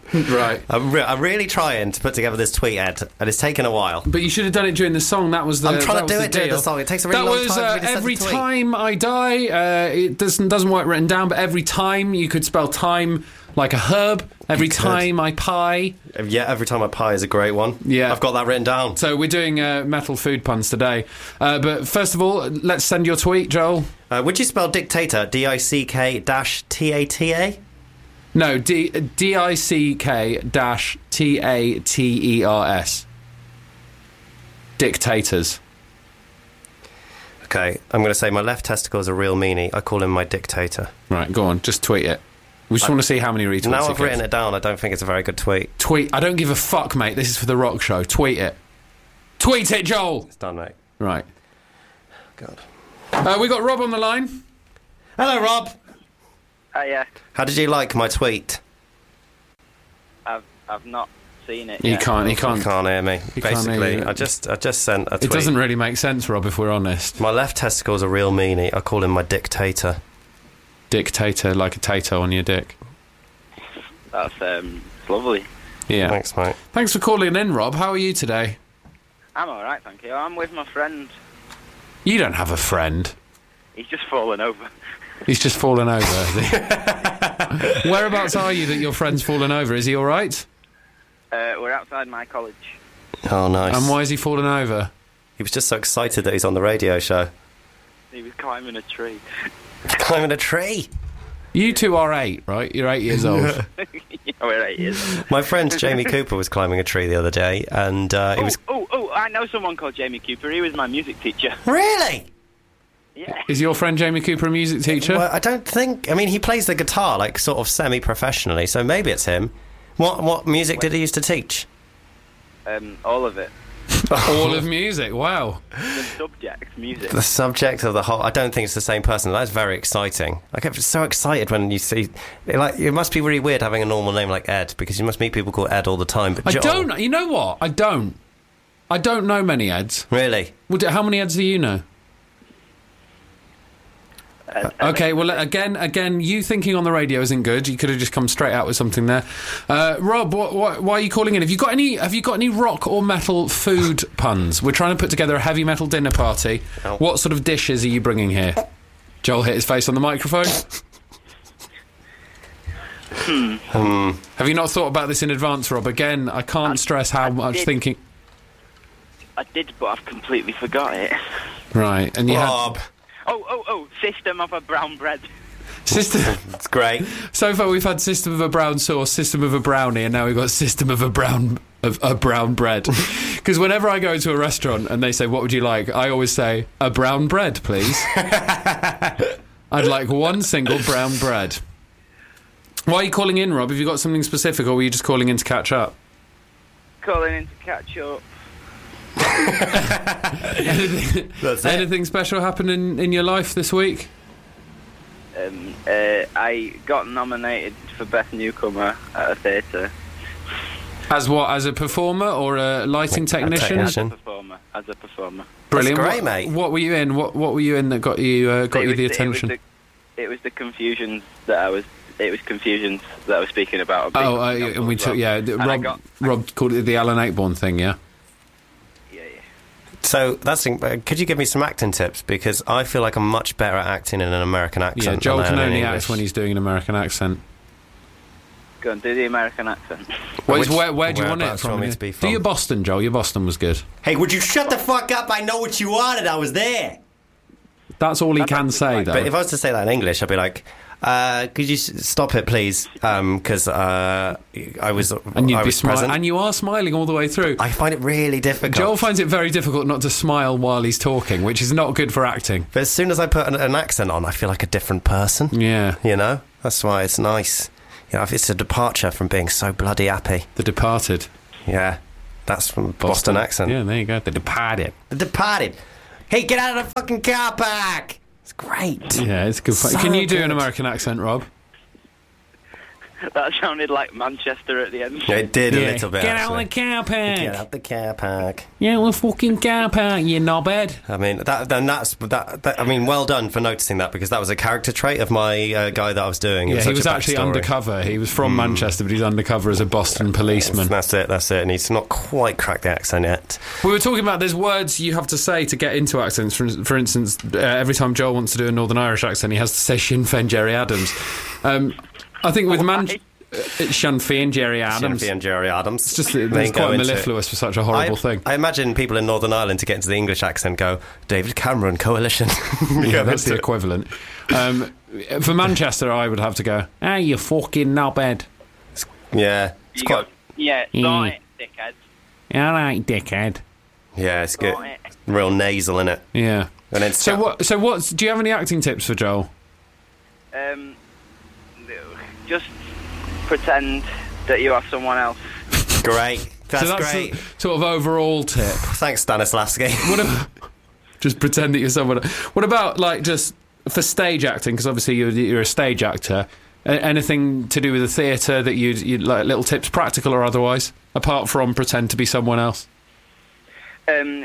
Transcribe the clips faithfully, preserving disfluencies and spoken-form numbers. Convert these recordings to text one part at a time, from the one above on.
Right. I'm, re- I'm really trying to put together this tweet, Ed, and it's taken a while. But you should have done it during the song. That was the. I'm trying that to do was it the during deal. the song. It takes a really that long was, time. Uh, for me to send every a tweet. time I die, uh, it doesn't doesn't work written down, but every time you could spell time like a herb. Every You could. time I pie. Yeah, every time I pie is a great one. Yeah. I've got that written down. So we're doing uh, metal food puns today. Uh, but first of all, let's send your tweet, Joel. Uh, would you spell dictator D I C K dash T A T A? No, D D I C K dash T A T E R S. Dictators. Okay, I'm going to say my left testicle is a real meanie. I call him my dictator. Right, go on, just tweet it. We just I- want to see how many retweets Now it I've gets. written it down, I don't think it's a very good tweet. Tweet. I don't give a fuck, mate. This is for the rock show. Tweet it. Tweet it, Joel. It's done, mate. Right. God. Uh, we got Rob on the line. Hello, Rob. Uh, yeah, How did you like my tweet? I've I've not seen it You yet. can't. You You can't. can't hear me. You can't Basically, hear you. I just I just sent a tweet. It doesn't really make sense, Rob, if we're honest. My left testicle is a real meanie. I call him my dictator. Dictator, like a tato on your dick. That's um, it's lovely. Yeah. Thanks, mate. Thanks for calling in, Rob. How are you today? I'm all right, thank you. I'm with my friend. You don't have a friend. He's just fallen over. He's just fallen over. has he? Whereabouts are you that your friend's fallen over? Is he all right? Uh, we're outside my college. Oh, nice. And why is he fallen over? He was just so excited that he's on the radio show. He was climbing a tree. He's climbing a tree. You two are eight, right? You're eight years old. Yeah, we're eight years old. My friend Jamie Cooper was climbing a tree the other day, and uh, he Oh, was... oh, oh, I know someone called Jamie Cooper. He was my music teacher. Really? Yeah. Is your friend Jamie Cooper a music teacher? Well, I don't think... I mean, he plays the guitar, like, sort of semi-professionally, so maybe it's him. What what music did he used to teach? Um, all of it. All of music, wow. The subject, music. The subject of the whole... I don't think it's the same person. That's very exciting. I get so excited when you see... Like, it must be really weird having a normal name like Ed, because you must meet people called Ed all the time. But I Joel- don't, you know what? I don't. I don't know many Eds. Really? Would- How many Eds do you know? Uh, Okay, well, again, again, you thinking on the radio isn't good. You could have just come straight out with something there. Uh, Rob, what, what, why are you calling in? Have you got any? Have you got any rock or metal food puns? We're trying to put together a heavy metal dinner party. Oh. What sort of dishes are you bringing here? Joel hit his face on the microphone. Hmm. Have you not thought about this in advance, Rob? Again, I can't I- stress how I much did. thinking. I did, but I've completely forgot it. Right, and you Rob. Oh, oh, oh, System of a Brown Bread. had system. It's great. So far, we've had system of a brown sauce, system of a brownie, and now we've got system of a brown of a brown bread. Because whenever I go to a restaurant and they say, "What would you like?" I always say, "A brown bread, please." I'd like one single brown bread. Why are you calling in, Rob? Have you got something specific, or were you just calling in to catch up? Calling in to catch up. anything, That's it. anything special happened in, in your life this week? Um, uh, I got nominated for Best Newcomer at a theatre. As what? As a performer or a lighting technician? As a technician. performer. As a performer. Brilliant. That's great, what, mate. What were you in? What What were you in that got you uh, got It you was the it was attention? the- It was the confusions that I was. It was confusions that I was speaking about. Oh, uh, and we took yeah. And I Rob got- Rob called it the Alan Ayckbourn thing, yeah. Yeah, yeah. So that's. Uh, could you give me some acting tips? Because I feel like I'm much better at acting in an American accent. Yeah, Joel than I can am in only English. act when he's doing an American accent. Go on, do the American accent. Where, Which- where, where do you want it whereabouts do you from? want me to be Do from? your Boston, Joel. Your Boston was good. Hey, would you shut the fuck up? I know what you wanted. I was there. That's all he That's can actually say, quite- though. But if I was to say that in English, I'd be like, uh, "Could you s- stop it, please?" Because uh, I was. and you'd I be was smiling, present. and you are smiling all the way through. I find it really difficult. Joel finds it very difficult not to smile while he's talking, which is not good for acting. But as soon as I put an, an accent on, I feel like a different person. Yeah, You know, that's why it's nice. You know, it's a departure from being so bloody happy. The Departed. Yeah, that's from Boston, accent. Yeah, there you go. The Departed. The Departed. Hey, get out of the fucking car park! It's great. Yeah, it's good. Fun. So Can you do an good. American accent, Rob? That sounded like Manchester at the end. It did a Yeah. little bit. Get out actually. the car park. Get out the car park. Yeah, well, fucking car park, you knobhead. I mean, that, then that's that, that. I mean, well done for noticing that, because that was a character trait of my uh, guy that I was doing. It Yeah, was he such was a actually backstory. undercover. He was from Manchester, but he's undercover as a Boston policeman. That's it. That's it. And he's not quite cracked the accent yet. We were talking about there's words you have to say to get into accents. For, for instance, uh, every time Joel wants to do a Northern Irish accent, he has to say Sinn Féin Jerry Adams. Um, I think with Man... Uh, Sinn Féin Jerry Adams. Sinn Féin Jerry Adams. It's just They it's go quite into- mellifluous for such a horrible I, thing. I imagine people in Northern Ireland, to get into the English accent, go David Cameron Coalition. Yeah, that's the equivalent. Um, for Manchester, I would have to go, ah, you fucking knobhead. Yeah, it's You quite. go, yeah, Mm. right, dickhead. All right, dickhead. Yeah, it's good. Right. Real nasal, innit? Yeah. And then So what? So what's? Do you have any acting tips for Joel? Um, just pretend that you are someone else. Great. That's, so that's great. the sort of overall tip. Thanks, Stanislavski. What about, just pretend that you're someone. What about like just for stage acting? Because obviously you're, you're a stage actor. A- anything to do with the theatre that you'd, you'd like? Little tips, practical or otherwise, apart from pretend to be someone else. Um,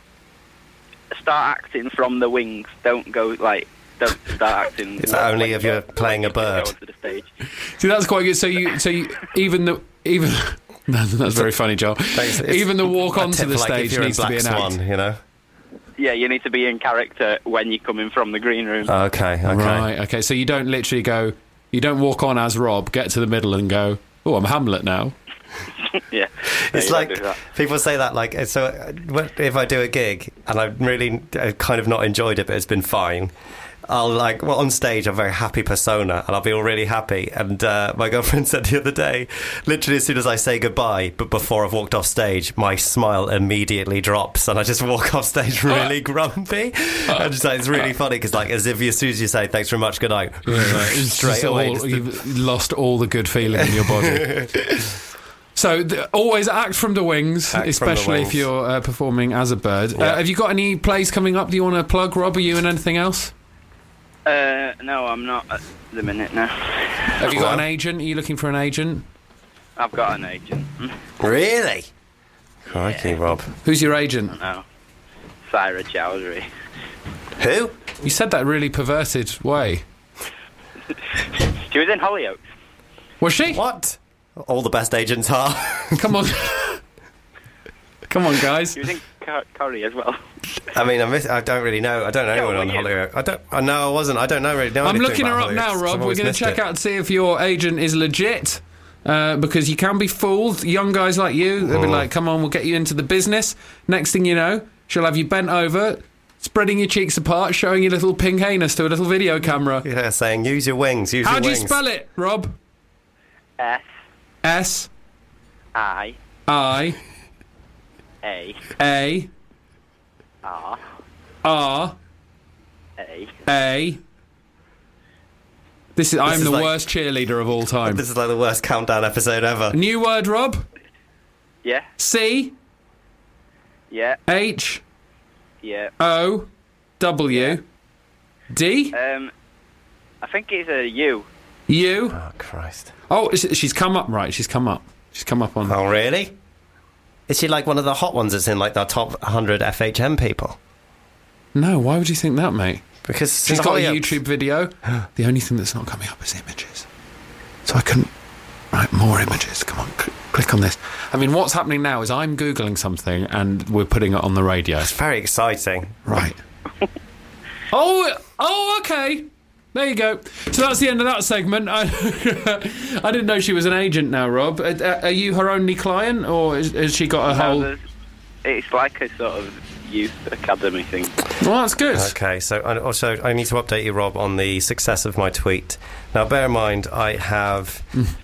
start acting from the wings. Don't go like. Don't start acting. Is that only when if you you're go- playing when a you go bird? onto the stage. See, that's quite good. So you, so you, even the even. No, that's very funny, Joel. Thanks. It's Even the walk a onto tip the for, like, if stage you're in needs to be Black an act. Swan, you know. Yeah, you need to be in character when you're coming from the green room. Okay, okay. Right, okay. So you don't literally go, you don't walk on as Rob, get to the middle and go, oh, I'm Hamlet now. Yeah, It's you like don't do that. people say that, like, so uh, when- if I do a gig and I've really uh, kind of not enjoyed it, but it's been fine, I'll like, well, on stage, I'm a very happy persona and I'll be all really happy. And uh, my girlfriend said the other day, literally as soon as I say goodbye, but before I've walked off stage, my smile immediately drops and I just walk off stage really grumpy. And just like, it's really funny because, like, as if you, as soon as you say thanks very much, good night, It's straight just away. all- just the- you've lost all the good feeling in your body. So th- always act from the wings, Act from the especially wings. if you're uh, performing as a bird. Yeah. Uh, have you got any plays coming up? Do you want to plug, Rob? Are you in anything else? Uh, no, I'm not at the minute now. Have you got an agent? Are you looking for an agent? I've got an agent. Really? Crikey, Rob. Who's your agent? No, Sarah Chowdhury. Who? You said that really perverted way. She was in Hollyoaks. Was she? What? All the best agents are. Come on. Come on, guys. She was in Cur- Curry as well. I mean, I, miss, I don't really know. I don't know anyone were on you? Hollywood. I don't. I know I wasn't. I don't know really. Know I'm anything looking her about up now, Hollyoaks. Rob. I've We're always going to missed check it. out and see if your agent is legit. Uh, because you can be fooled. Young guys like you, they'll be like, come on, we'll get you into the business. Next thing you know, she'll have you bent over, spreading your cheeks apart, showing your little pink anus to a little video camera. Yeah, saying use your wings. Use How your do you wings. spell it, Rob? S S I I A A R R A. A. This is. I'm is the like- worst cheerleader of all time. This is like the worst countdown episode ever. New word, Rob. Yeah, C yeah, H yeah. O W D Um, I think it's a U. U. Oh Christ! Oh, sh- she's come up. Right, she's come up. She's come up on. Oh really? Is she like one of the hot ones that's in like the top one hundred F H M people? No, why would you think that, mate? Because She's got a Hollyoaks- YouTube video. The only thing that's not coming up is images. So I couldn't. Right, more images. Come on, cl- click on this. I mean, what's happening now is I'm Googling something and we're putting it on the radio. It's very exciting. Right. oh, oh, okay. There you go. So that's the end of that segment. I, I didn't know she was an agent now, Rob. Are, are you her only client, or is, has she got a No, whole... there's- it's like a sort of youth academy thing. Well, that's good. Okay, so I, also I need to update you, Rob, on the success of my tweet. Now, bear in mind, I have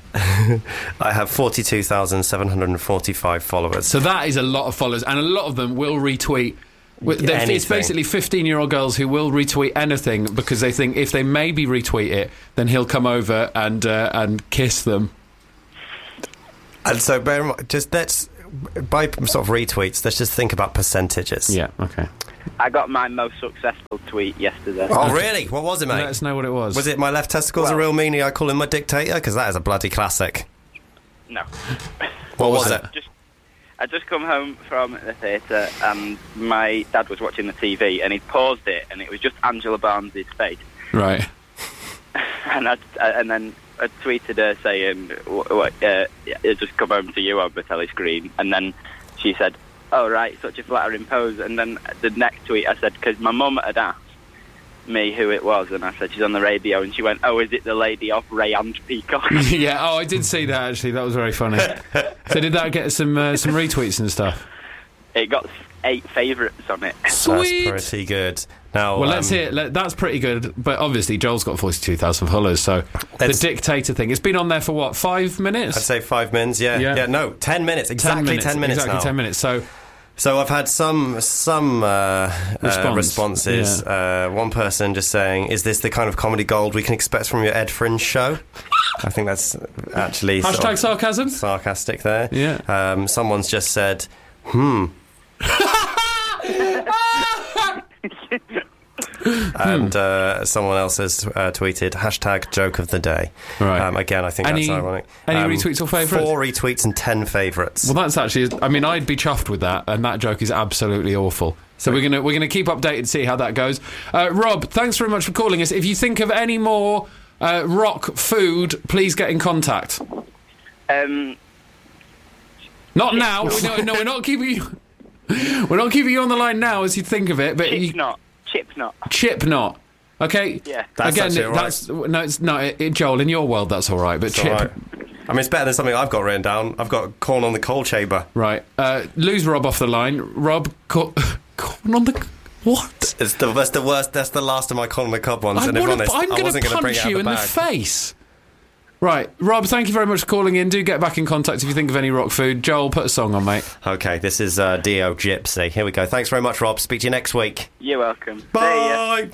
I have forty-two thousand seven hundred forty-five followers. So that is a lot of followers, and a lot of them will retweet. With- they're- It's Anything. basically fifteen-year-old girls who will retweet anything because they think if they maybe retweet it, then he'll come over and uh, and kiss them. And so, bear in mind, just let's by sort of retweets, let's just think about percentages. Yeah, okay. I got my most successful tweet yesterday. Oh, really? What was it, mate? Let us know what it was. Was it my left testicle's Well- a real meanie? I call him my dictator? Because that is a bloody classic. No. What was it? Just, I just come home from the theatre and my dad was watching the T V and he paused it and it was just Angela Barnes' face. Right. And I, and then I tweeted her saying, "What? what uh, it just come home to you on the telly screen." And then she said, "Oh right, such a flattering pose." And then the next tweet I said, because my mum had asked me who it was, and I said she's on the radio, and she went, "Oh, is it the lady off Ray and Peacock?" Yeah, oh, I did see that, actually. That was very funny. So did that get some uh, some retweets and stuff? It got eight favourites on it. Sweet! That's pretty good. Now, Well, let's um, hear. Let, that's pretty good, but obviously Joel's got forty-two thousand followers, so Let's- the dictator thing. It's been on there for what, five minutes? I'd say five minutes, yeah. Yeah. Yeah, no, ten minutes. Exactly ten minutes, Exactly now. ten minutes. So So I've had some some uh, Response. uh, responses. Uh, one person just saying, "Is this the kind of comedy gold we can expect from your Ed Fringe show?" I think that's actually sort hashtag of sarcasm. sarcastic there. Yeah. Um, someone's just said, "Hmm." And uh, someone else has uh, tweeted hashtag joke of the day. Right. Um, again, I think Any- that's ironic. any Um, retweets or favourites? Four retweets and ten favourites. Well, that's actually. I mean, I'd be chuffed with that, and that joke is absolutely awful. So we're gonna we're gonna keep updated, see how that goes. Uh, Rob, thanks very much for calling us. If you think of any more uh, rock food, please get in contact. Um, Not now. no, no, we're not keeping you. We're not keeping you on the line now as you think of it, but chip you, knot. Chip knot. chip knot. Okay. Yeah. That's Again, actually all right. that's no, it's no, it, it- Joel. In your world, that's all right, but It's chip. all right. I mean, it's better than something I've got written down. I've got corn on the coal chamber. Right. Uh, lose Rob off the line. Rob, call, corn on the what? It's the, that's the worst. That's the last of my corn on the cob ones. I and if wanna, honest, I'm I going wasn't to going to bring punch it out you of in the the bag. face. Right, Rob, thank you very much for calling in. Do get back in contact if you think of any rock food. Joel, put a song on, mate. Okay, this is uh, Dio Gypsy. Here we go. Thanks very much, Rob. Speak to you next week. You're welcome. See ya. Bye.